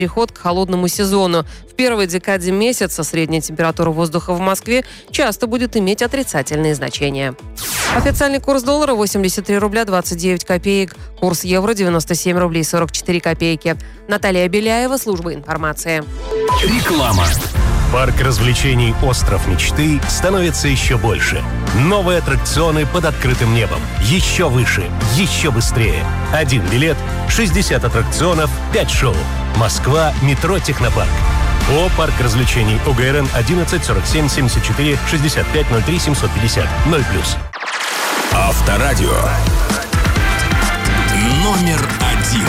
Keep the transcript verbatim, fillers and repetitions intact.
переход к холодному сезону. В первой декаде месяца средняя температура воздуха в Москве часто будет иметь отрицательные значения. Официальный курс доллара восемьдесят три рубля двадцать девять копеек. Курс евро девяносто семь рублей сорок четыре копейки. Наталья Беляева, служба информации. Реклама. Парк развлечений «Остров мечты» становится еще больше. Новые аттракционы под открытым небом. Еще выше, еще быстрее. Один билет, шестьдесят аттракционов, пять шоу. Москва, метро «Технопарк». О, парк развлечений ОГРН одиннадцать сорок семь семьдесят четыре шестьдесят пять ноль три семьсот пятьдесят ноль плюс. Авторадио. Номер один.